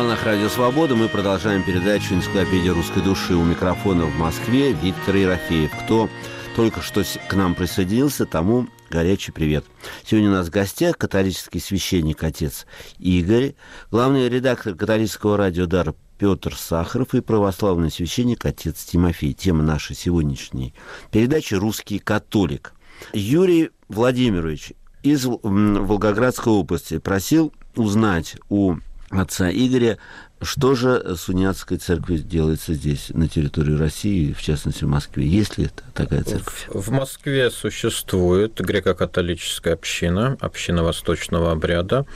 волнах Радио Свобода мы продолжаем передачу «Энциклопедия русской души». У микрофона в Москве Виктор Ерофеев. Кто только что к нам присоединился, тому горячий привет. Сегодня у нас в гостях католический священник отец Игорь, главный редактор католического радио «Дар» Петр Сахаров и православный священник отец Тимофей. Тема нашей сегодняшней передачи «Русский католик». Юрий Владимирович из Волгоградской области просил узнать у отца Игоря, что же с униатской церковью делается здесь, на территории России, в частности, в Москве. Есть ли это такая церковь? В Москве существует греко-католическая община, община восточного обряда,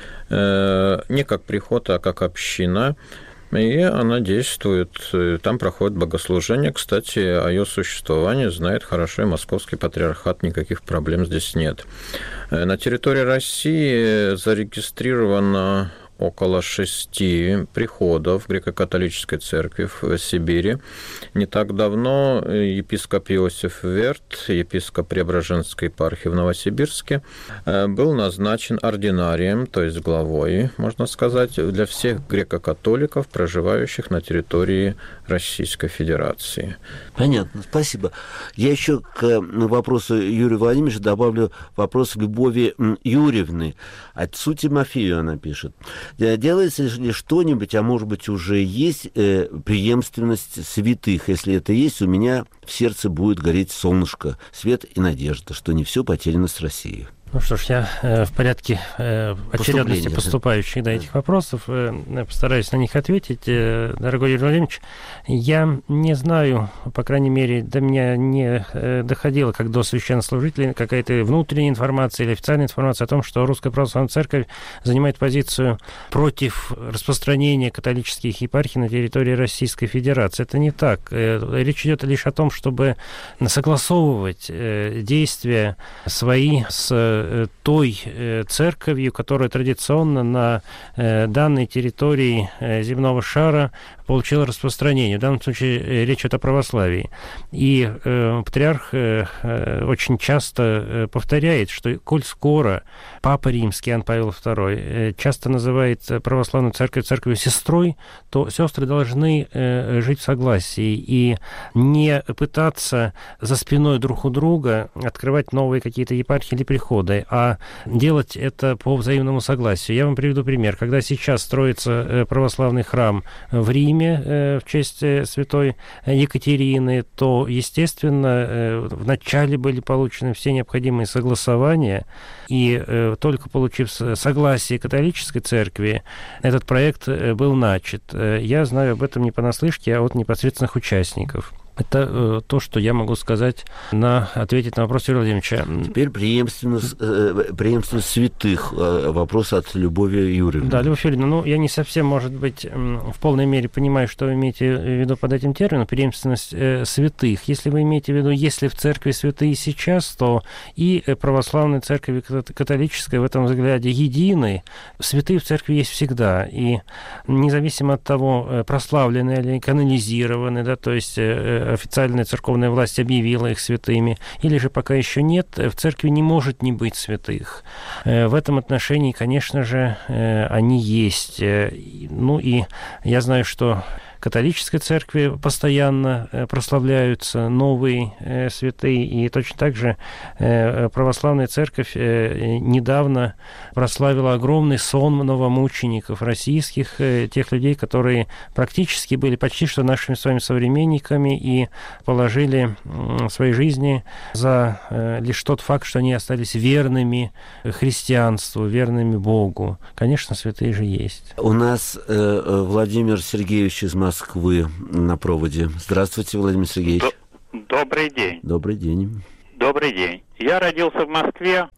не как приход, а как община, и она действует, там проходит богослужение. Кстати, о ее существовании знает хорошо и Московский патриархат, никаких проблем здесь нет. На территории России зарегистрировано около 6 приходов греко-католической церкви в Сибири. Не так давно епископ Иосиф Верт, епископ Преображенской епархии в Новосибирске, был назначен ординарием, то есть главой, можно сказать, для всех греко-католиков, проживающих на территории Российской Федерации. Понятно, спасибо. Я еще к вопросу Юрия Владимировича добавлю вопрос Любови Юрьевны. Отцу Тимофею она пишет. Делается ли что-нибудь, а может быть уже есть преемственность святых? Если это есть, у меня в сердце будет гореть солнышко, свет и надежда, что не все потеряно с Россией. Ну что ж, я в порядке очередности поступающих до этих вопросов постараюсь на них ответить. Дорогой Юрий Владимирович, я не знаю, по крайней мере, до меня не доходило, как до священнослужителей, какая-то внутренняя информация или официальная информация о том, что Русская Православная Церковь занимает позицию против распространения католических епархий на территории Российской Федерации. Это не так. Речь идет лишь о том, чтобы согласовывать действия свои с той церковью, которая традиционно на данной территории земного шара получила распространение. В данном случае речь идет о православии. И патриарх очень часто повторяет, что коль скоро Папа Римский Иоанн Павел II часто называет православную церковь церковью сестрой, то сестры должны жить в согласии и не пытаться за спиной друг у друга открывать новые какие-то епархии или приходы, а делать это по взаимному согласию. Я вам приведу пример. Когда сейчас строится православный храм в Риме в честь святой Екатерины, то, естественно, вначале были получены все необходимые согласования, и только получив согласие католической церкви, этот проект был начат. Я знаю об этом не понаслышке, а от непосредственных участников. Это то, что я могу сказать, ответить на вопрос Юрия Владимировича. Теперь преемственность святых. Вопрос от Любови Юрьевны. Да, Любовь Юрьевна, я не совсем, может быть, в полной мере понимаю, что вы имеете в виду под этим термином, преемственность святых. Если вы имеете в виду, если в церкви святые сейчас, то и православная церковь, и католическая в этом взгляде едины. Святые в церкви есть всегда. И независимо от того, прославлены или канонизированы, да, то есть официальная церковная власть объявила их святыми, или же пока еще нет, в церкви не может не быть святых. В этом отношении, конечно же, они есть. Ну и я знаю, что католической церкви постоянно прославляются новые святые, и точно так же православная церковь недавно прославила огромный сон новомучеников российских, тех людей, которые практически были почти что нашими с вами современниками и положили свои жизни за лишь тот факт, что они остались верными христианству, верными Богу. Конечно, святые же есть. У нас Владимир Сергеевич из Москвы на проводе. Здравствуйте, Владимир Сергеевич. Добрый день. Добрый день. Добрый день. Я родился в Москве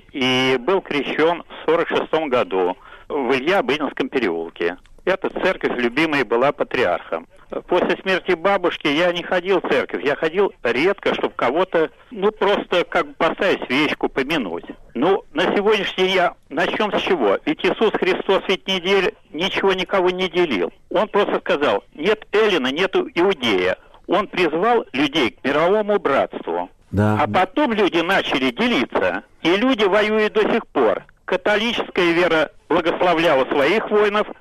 и был крещен в 1946 году в Илья-Обынинском переулке. Эта церковь любимая была патриархом. После смерти бабушки я не ходил в церковь. Я ходил редко, чтобы кого-то, просто как бы поставить свечку, помянуть. На сегодняшний день я начнем с чего? Ведь Иисус Христос ведь ничего никого не делил. Он просто сказал, нет эллина, нету иудея. Он призвал людей к мировому братству. Да. А потом люди начали делиться. И люди воюют до сих пор. Католическая вера благословляла своих воинов,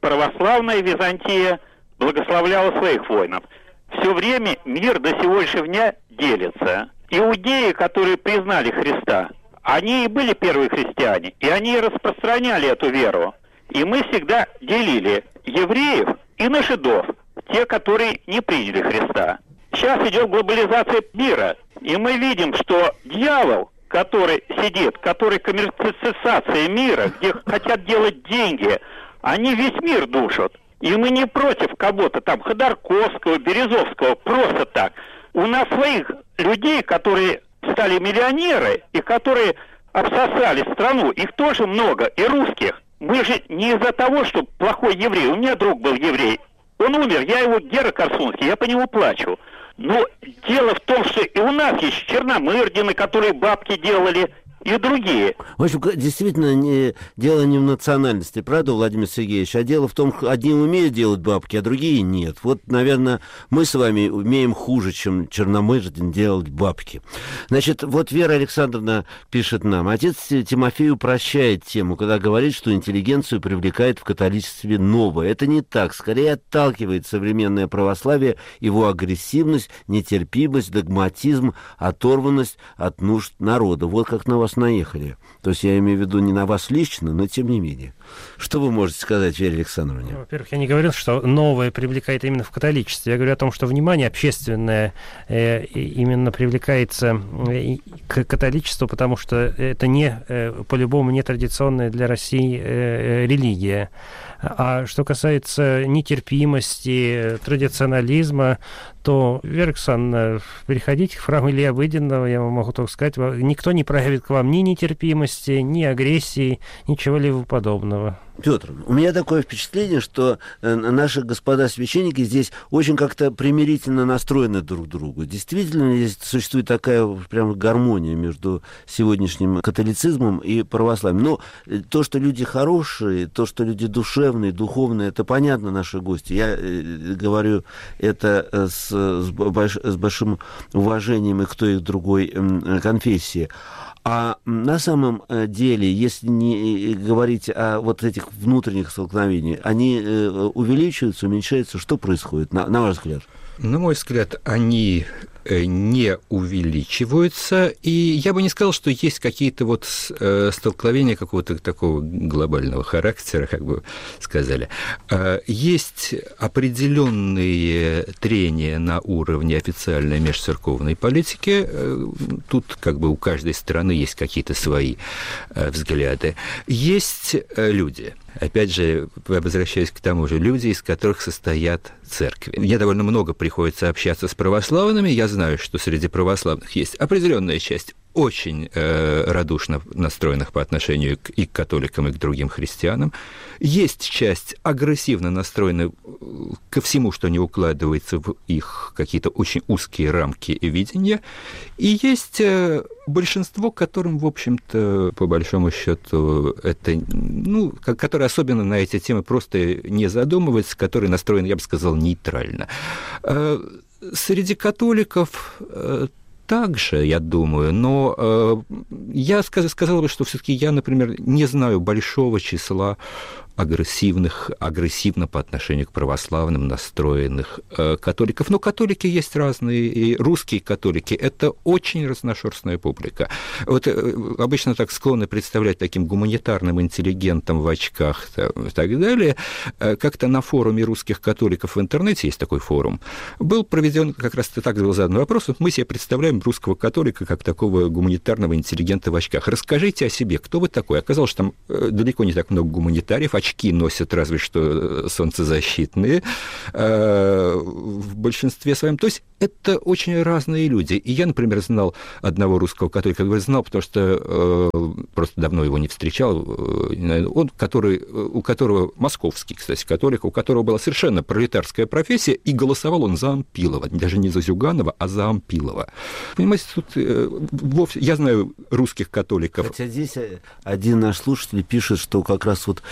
православная Византия благословляла своих воинов. Все время мир до сегодняшнего дня делится. Иудеи, которые признали Христа, они и были первые христиане, и они распространяли эту веру. И мы всегда делили евреев и на жидов, те, которые не приняли Христа. Сейчас идет глобализация мира, и мы видим, что дьявол, который сидит, который коммерциализация мира, где хотят делать деньги, они весь мир душат. И мы не против кого-то там, Ходорковского, Березовского, просто так. У нас своих людей, которые стали миллионеры и которые обсосали страну, их тоже много, и русских. Мы же не из-за того, что плохой еврей. У меня друг был еврей. Он умер, я его, Гера Корсунский, я по нему плачу. Но дело в том, что и у нас есть черномырдины, которые бабки делали, и другие. В общем, действительно, дело не в национальности, правда, Владимир Сергеевич? А дело в том, что одни умеют делать бабки, а другие нет. Вот, наверное, мы с вами умеем хуже, чем черномырдин делать бабки. Значит, вот Вера Александровна пишет нам. Отец Тимофей упрощает тему, когда говорит, что интеллигенцию привлекает в католичестве новое. Это не так. Скорее отталкивает современное православие его агрессивность, нетерпимость, догматизм, оторванность от нужд народа. Вот как на вас наехали. То есть я имею в виду не на вас лично, но тем не менее. Что вы можете сказать, Вере Александровне? Во-первых, я не говорил, что новое привлекает именно в католичестве. Я говорю о том, что внимание общественное именно привлекается к католичеству, потому что это не, по-любому, не традиционная для России религия. А что касается нетерпимости, традиционализма, то, Вера Александровна, приходите к храму Ильи Обыденного, я вам могу только сказать, никто не проявит к вам ни нетерпимости, ни агрессии, ничего-либо подобного. Петр, у меня такое впечатление, что наши господа священники здесь очень как-то примирительно настроены друг к другу. Действительно, здесь существует такая прям гармония между сегодняшним католицизмом и православием. Но то, что люди хорошие, то, что люди душевные, духовные, это понятно, наши гости. Я говорю это с большим уважением и к той, и к другой конфессии. А на самом деле, если не говорить о вот этих внутренних столкновениях, они увеличиваются, уменьшаются? Что происходит, на ваш взгляд? На мой взгляд, они не увеличиваются, и я бы не сказал, что есть какие-то вот столкновения какого-то такого глобального характера, как бы сказали. Есть определенные трения на уровне официальной межцерковной политики. Тут как бы у каждой страны есть какие-то свои взгляды. Есть люди. Опять же, возвращаясь к тому же, люди, из которых состоят церкви. Мне довольно много приходится общаться с православными. Я знаю, что среди православных есть определенная часть очень радушно настроенных по отношению и к католикам, и к другим христианам. Есть часть агрессивно настроенных ко всему, что не укладывается в их какие-то очень узкие рамки и видения. И есть большинство, которым, в общем-то, по большому счету, это, которые особенно на эти темы просто не задумываются, которые настроены, я бы сказал, нейтрально. Среди католиков также, я думаю, но я сказал бы, что все-таки я, например, не знаю большого числа агрессивно по отношению к православным настроенных католиков. Но католики есть разные, и русские католики – это очень разношерстная публика. Вот обычно так склонны представлять таким гуманитарным интеллигентом в очках и так далее. Как-то на форуме русских католиков в интернете, есть такой форум, был проведен, как раз так был задан вопрос, мы себе представляем русского католика как такого гуманитарного интеллигента в очках. Расскажите о себе, кто вы такой? Оказалось, что там далеко не так много гуманитариев, очки носят разве что солнцезащитные в большинстве своем. То есть это очень разные люди. И я, например, знал одного русского католика, знал, потому что просто давно его не встречал, он, у которого московский, кстати, католик, у которого была совершенно пролетарская профессия, и голосовал он за Ампилова, даже не за Зюганова, а за Ампилова. Понимаете, тут вовсе... Я знаю русских католиков. Хотя здесь один наш слушатель пишет, что как раз вот именно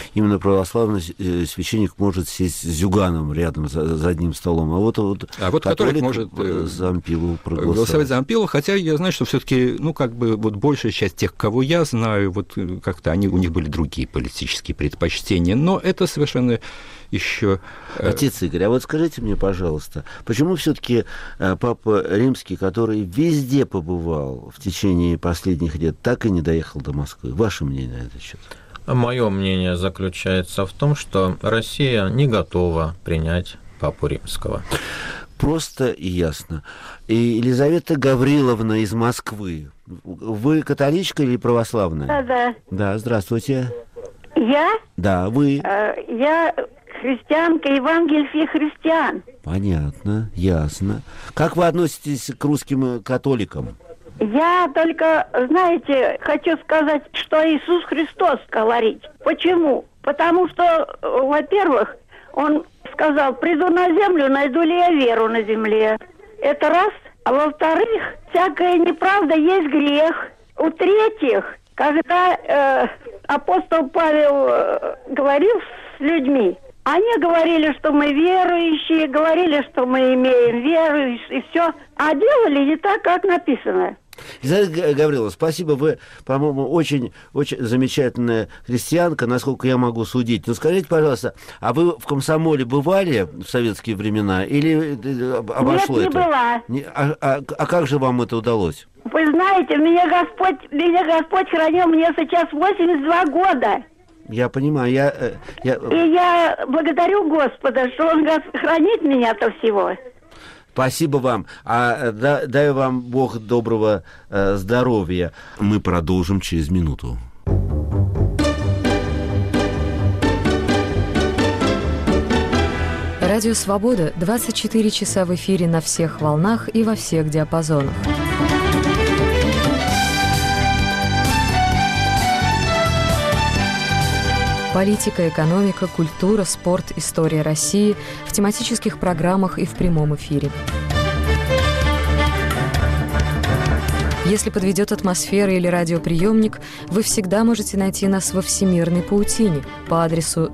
православный священник может сесть с Зюганом рядом за одним столом, а вот католик может за Ампилову голосовать за Ампилову, хотя я знаю, что все-таки, вот большая часть тех, кого я знаю, вот как-то у них были другие политические предпочтения, но это совершенно еще... Отец Игорь, а вот скажите мне, пожалуйста, почему все-таки Папа Римский, который везде побывал в течение последних лет, так и не доехал до Москвы? Ваше мнение на этот счет? Мое мнение заключается в том, что Россия не готова принять Папу Римского. Просто и ясно. И Елизавета Гавриловна из Москвы. Вы католичка или православная? Да. Да, здравствуйте. Я? Да, вы. Я христианка, евангельских и христиан. Понятно, ясно. Как вы относитесь к русским католикам? Я только, знаете, хочу сказать, что Иисус Христос говорит. Почему? Потому что, во-первых, Он сказал: приду на землю, найду ли я веру на земле. Это раз. А во-вторых, всякая неправда есть грех. У-третьих, когда апостол Павел говорил с людьми, они говорили, что мы верующие, говорили, что мы имеем веру и все, а делали не так, как написано. Елизавета Гавриловна, спасибо, вы, по-моему, очень замечательная христианка, насколько я могу судить. Но скажите, пожалуйста, а вы в комсомоле бывали в советские времена или обошло это? Нет, не была. А как же вам это удалось? Вы знаете, меня Господь хранил, мне сейчас 82 года. Я понимаю, И я благодарю Господа, что Он хранит меня от всего. Спасибо вам. Дай вам Бог доброго здоровья. Мы продолжим через минуту. Радио «Свобода» 24 часа в эфире на всех волнах и во всех диапазонах. Политика, экономика, культура, спорт, история России в тематических программах и в прямом эфире. Если подведет атмосфера или радиоприемник, вы всегда можете найти нас во всемирной паутине по адресу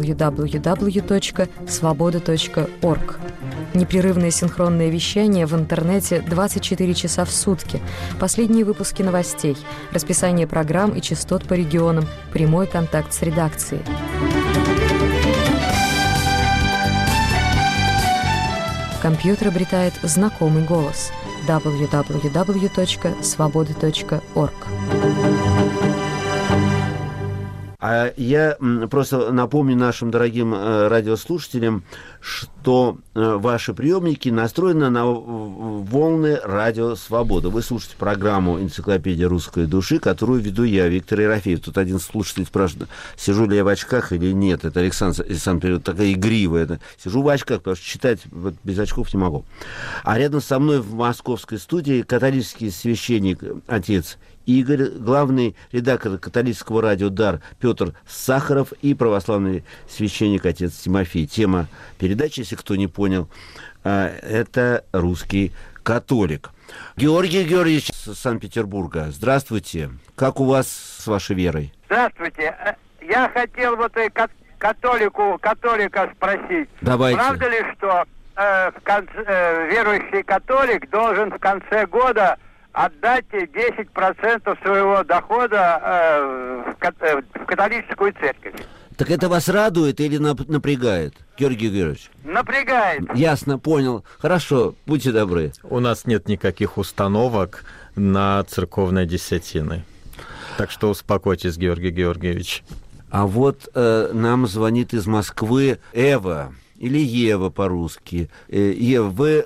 www.svoboda.org. Непрерывное синхронное вещание в интернете 24 часа в сутки, последние выпуски новостей, расписание программ и частот по регионам, прямой контакт с редакцией. Компьютер обретает знакомый голос www.svoboda.org. А я просто напомню нашим дорогим радиослушателям, что ваши приемники настроены на волны радио «Свобода». Вы слушаете программу «Энциклопедия русской души», которую веду я, Виктор Ерофеев. Тут один слушатель спрашивает, сижу ли я в очках или нет. Это Александр такая игривая. Сижу в очках, потому что читать без очков не могу. А рядом со мной в московской студии католический священник отец Игорь, главный редактор католического радио «Дар» Петр Сахаров и православный священник отец Тимофей. Тема передачи, если кто не понял, это русский католик. Георгий Георгиевич из Санкт-Петербурга, здравствуйте. Как у вас с вашей верой? Здравствуйте. Я хотел католика спросить. Давайте. Правда ли, что верующий католик должен в конце года отдать 10% своего дохода в католическую церковь? Так это вас радует или напрягает, Георгий Георгиевич? Напрягает. Ясно, понял. Хорошо, будьте добры. У нас нет никаких установок на церковной десятины. Так что успокойтесь, Георгий Георгиевич. А вот нам звонит из Москвы Эва. Или Ева по-русски. Ева, вы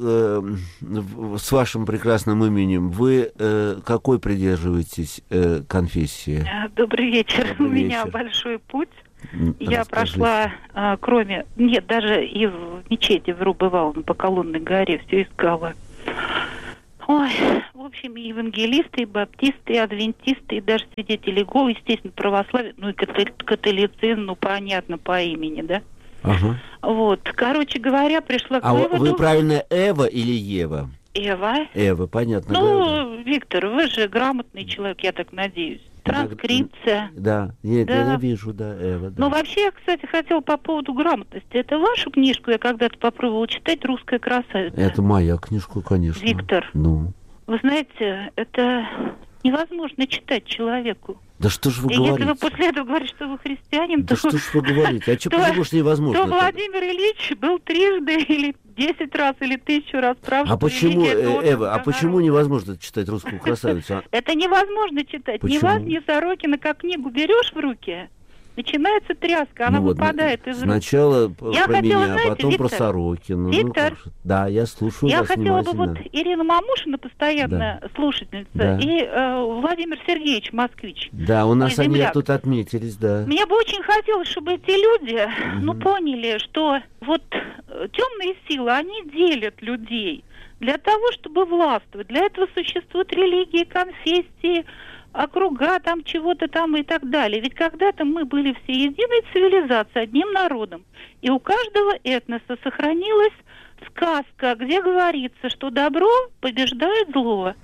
с вашим прекрасным именем, вы какой придерживаетесь конфессии? Добрый вечер. Добрый У меня вечер. Большой путь. Я прошла, даже и в мечети бывала по Колонной горе, все искала. Ой, в общем, и евангелисты, и баптисты, и адвентисты, и даже свидетели Иеговы, естественно, православие, и католицизм, понятно, по имени, да? Ага. Вот, короче говоря, пришла к выводу... А вы правильно Эва или Ева? Эва. Эва, понятно. Виктор, вы же грамотный человек, я так надеюсь. Транскрипция. Да, я вижу, да, Эва. Да. Но вообще, я, кстати, хотела по поводу грамотности. Это вашу книжку я когда-то попробовала читать «Русская красавица». Это моя книжка, конечно. Виктор. Ну. Вы знаете, это невозможно читать человеку. Да что ж вы говорите? Если вы после этого говорите, что вы христианин, да то... что ж вы говорите? А что, почему ж невозможно? То Владимир Ильич был трижды или 10 раз, или 1000 раз прав. А почему, Эва, почему невозможно читать «Русскую красавицу»? Это невозможно читать. Почему? Ни вас, ни Сорокина, как книгу берешь в руки, начинается тряска, она выпадает из рук. Сначала про меня, знаете, потом Виктор, про Сорокина. Виктор, да, я слушаю я вас хотела бы внимательно. Ирина Мамушина, постоянно слушательница, и Владимир Сергеевич, москвич. Да, у нас они тут отметились, да. Мне бы очень хотелось, чтобы эти люди, поняли, что вот темные силы, они делят людей для того, чтобы властвовать. Для этого существуют религии, конфессии, округа, там чего-то там и так далее. Ведь когда-то мы были все единой цивилизацией, одним народом. И у каждого этноса сохранилась сказка, где говорится, что добро побеждает зло.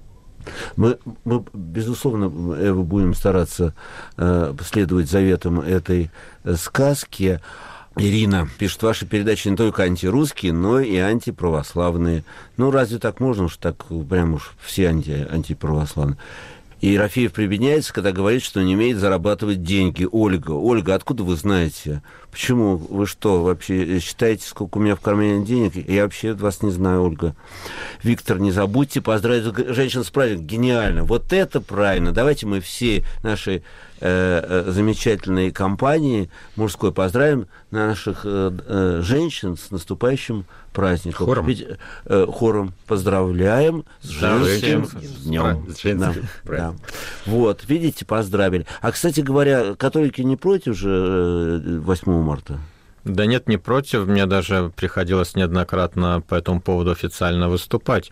Мы безусловно, Эва, будем стараться следовать заветам этой сказки. Ирина пишет, ваши передачи не только антирусские, но и антиправославные. Ну, разве так можно, что так прям уж все антиправославные? И Ерофеев прибедняется, когда говорит, что не умеет зарабатывать деньги. Ольга, откуда вы знаете? Почему? Вы что, вообще считаете, сколько у меня в кармане денег? Я вообще вас не знаю, Ольга. Виктор, не забудьте поздравить женщин с праздником. Гениально. Вот это правильно. Давайте мы все наши замечательной компании мужской поздравим наших женщин с наступающим праздником. Хором. Ведь хором поздравляем с женским днем. Да. Вот, видите, поздравили. А, кстати говоря, католики не против же 8 марта? Да нет, не против. Мне даже приходилось неоднократно по этому поводу официально выступать.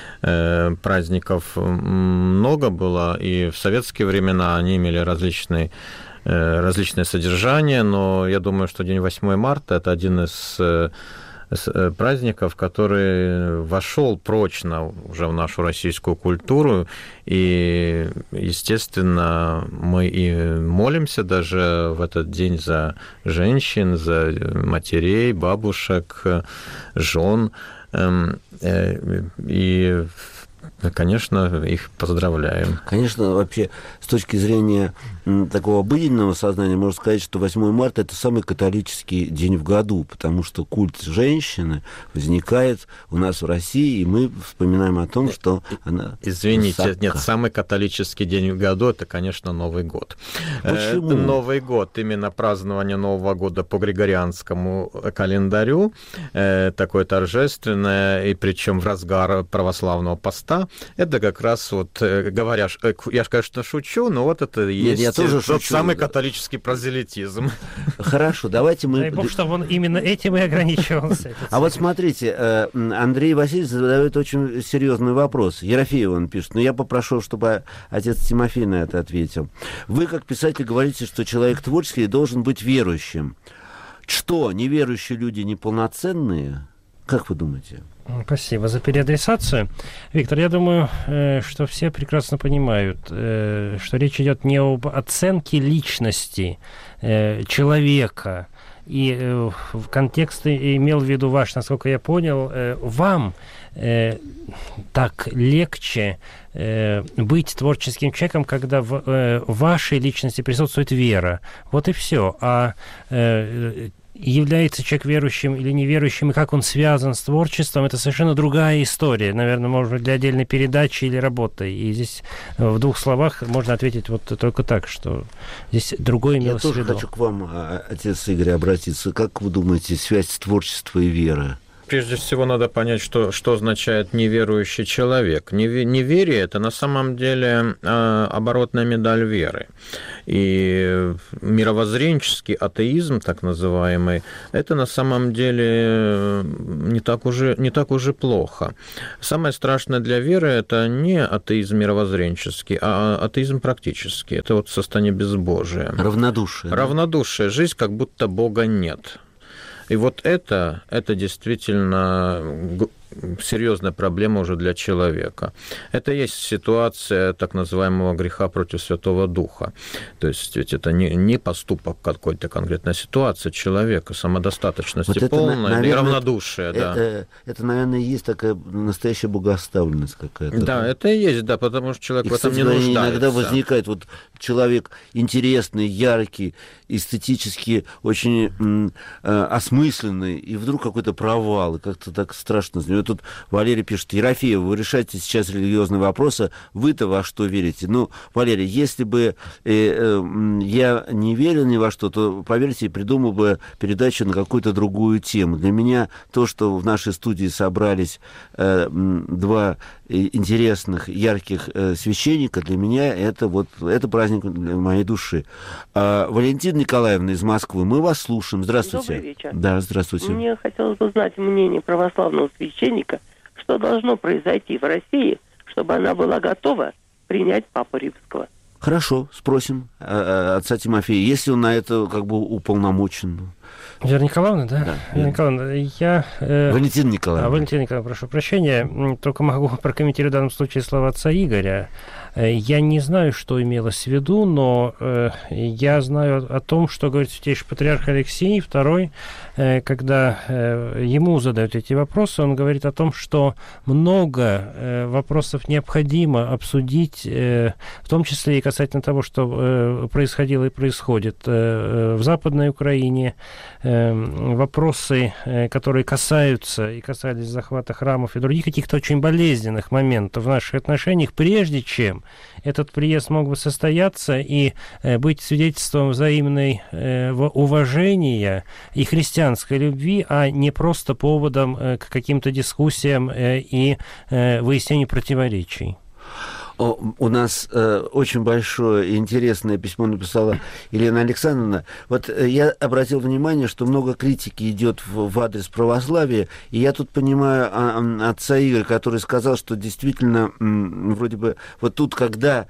Праздников много было, и в советские времена они имели различное содержание, но я думаю, что день 8 марта – это один из праздников, который вошел прочно уже в нашу российскую культуру, и, естественно, мы и молимся даже в этот день за женщин, за матерей, бабушек, жен, и, конечно, их поздравляем. Конечно, вообще, с точки зрения такого обыденного сознания, можно сказать, что 8 марта – это самый католический день в году, потому что культ женщины возникает у нас в России, и мы вспоминаем о том, что она... Извините, высока. Нет, самый католический день в году – это, конечно, Новый год. Почему? Новый год, именно празднование Нового года по григорианскому календарю, такое торжественное, и причем в разгар православного поста, это как раз вот, говоря, я, конечно, шучу, но вот это и есть тот самый католический прозелитизм. Хорошо, давайте мы... Дай бог, чтобы он именно этим и ограничивался. А вот смотрите, Андрей Васильевич задает очень серьезный вопрос. Ерофеев он пишет, но я попрошу, чтобы отец Тимофей на это ответил. Вы, как писатель, говорите, что человек творческий должен быть верующим. Что, неверующие люди неполноценные? Как вы думаете? Спасибо за переадресацию. Виктор, я думаю, что все прекрасно понимают, что речь идет не об оценке личности человека. И в контексте имел в виду ваш, насколько я понял, вам так легче быть творческим человеком, когда в вашей личности присутствует вера. Вот и все. А является человек верующим или неверующим, и как он связан с творчеством, это совершенно другая история. Наверное, может быть, для отдельной передачи или работы. И здесь в двух словах можно ответить вот только так, что здесь другое имелось в виду. Я тоже хочу к вам, отец Игорь, обратиться. Как вы думаете, связь творчества и веры? Прежде всего, надо понять, что означает неверующий человек. Неверие – это на самом деле оборотная медаль веры. И мировоззренческий атеизм, так называемый, это на самом деле не так уже плохо. Самое страшное для веры – это не атеизм мировоззренческий, а атеизм практический. Это вот состояние безбожия. Равнодушие. Равнодушие, жизнь, как будто Бога нет. И вот это действительно серьезная проблема уже для человека. Это есть ситуация так называемого греха против Святого Духа. То есть ведь это не поступок какой-то конкретной ситуации человека, самодостаточности вот полная, наверное, и равнодушие. Это, наверное, есть такая настоящая богоставленность какая-то. Да, это и есть, да, потому что человек в этом не нуждается. Иногда возникает вот человек интересный, яркий, эстетически очень осмысленный, и вдруг какой-то провал, и как-то так страшно. Тут Валерий пишет: Ерофеев, вы решаете сейчас религиозные вопросы, вы-то во что верите? Ну, Валерий, если бы я не верил ни во что, то, поверьте, придумал бы передачу на какую-то другую тему. Для меня то, что в нашей студии собрались два интересных, ярких священника, для меня это праздник для моей души. Валентина Николаевна из Москвы, мы вас слушаем. Здравствуйте. Добрый вечер. Да, здравствуйте. Мне хотелось бы знать мнение православного священника, что должно произойти в России, чтобы она была готова принять Папу Римского. Хорошо, спросим отца Тимофея, если он на это как бы уполномочен. Вера Николаевна, да? Да. Вера Николаевна, Валентина Николаевна. Валентина Николаевна, прошу прощения, только могу прокомментировать в данном случае слова отца Игоря. Я не знаю, что имелось в виду, но я знаю о том, что говорит святейший патриарх Алексий II, когда ему задают эти вопросы, он говорит о том, что много вопросов необходимо обсудить, в том числе и касательно того, что происходило и происходит в Западной Украине, вопросы, которые касаются и касались захвата храмов и других каких-то очень болезненных моментов в наших отношениях, прежде чем этот приезд мог бы состояться и быть свидетельством взаимной уважения и христианской любви, а не просто поводом к каким-то дискуссиям и выяснению противоречий. У нас очень большое и интересное письмо написала Елена Александровна. Вот я обратил внимание, что много критики идет в адрес православия, и я тут понимаю отца Игоря, который сказал, что действительно вроде бы вот тут, когда,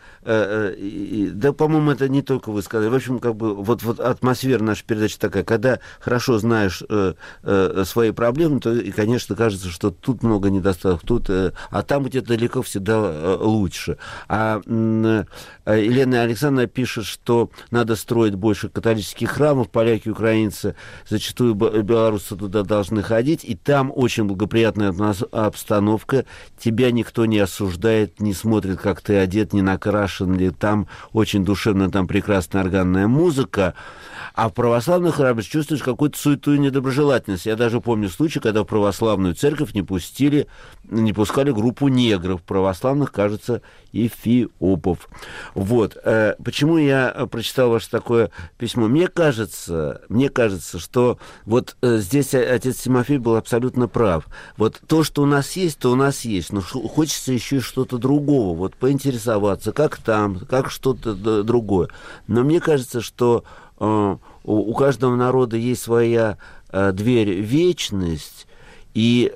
да, по-моему, это не только вы сказали, в общем, как бы вот атмосфера нашей передачи такая, когда хорошо знаешь свои проблемы, то, и, конечно, кажется, что тут много недостатков, тут, а там где-то далеко всегда лучше. А Елена Александровна пишет, что надо строить больше католических храмов, поляки, украинцы, зачастую белорусы туда должны ходить, и там очень благоприятная обстановка, тебя никто не осуждает, не смотрит, как ты одет, не накрашен ли, там очень душевно, там прекрасная органная музыка, а в православных храмах чувствуешь какую-то суету и недоброжелательность. Я даже помню случай, когда в православную церковь не пускали группу негров, православных, кажется, эфиопов. Вот. Почему я прочитал ваше такое письмо? Мне кажется, что вот здесь отец Тимофей был абсолютно прав. Вот то, что у нас есть, то у нас есть. Но хочется еще и что-то другого. Вот поинтересоваться, как там, как что-то другое. Но мне кажется, что у каждого народа есть своя дверь в вечность, и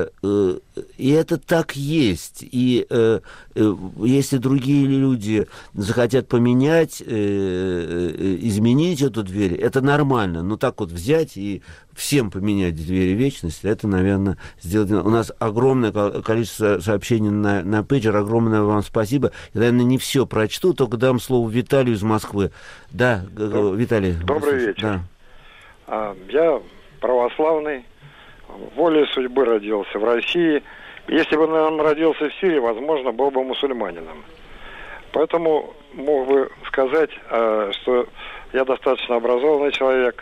это так есть. И если другие люди захотят поменять, изменить эту дверь, это нормально. Но так вот взять и всем поменять двери вечности, это, наверное, сделать. У нас огромное количество сообщений на пейджер. Огромное вам спасибо. Я, наверное, не все прочту, только дам слово Виталию из Москвы. Да, Виталий. Добрый вечер. Да. Я православный. Волей судьбы родился в России. Если бы он родился в Сирии, возможно, был бы мусульманином. Поэтому мог бы сказать, что я достаточно образованный человек,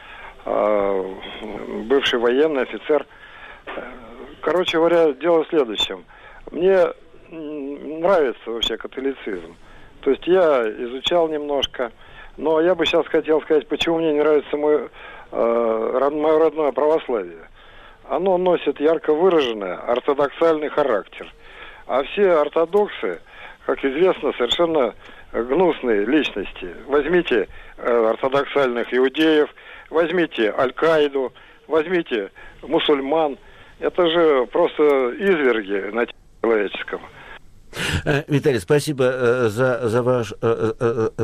бывший военный офицер. Короче говоря, дело в следующем. Мне нравится вообще католицизм. То есть я изучал немножко, но я бы сейчас хотел сказать, почему мне не нравится мое родное православие. Оно носит ярко выраженный ортодоксальный характер. А все ортодоксы, как известно, совершенно гнусные личности. Возьмите ортодоксальных иудеев, возьмите Аль-Каиду, возьмите мусульман. Это же просто изверги на теле человеческом. Виталий, спасибо за ваш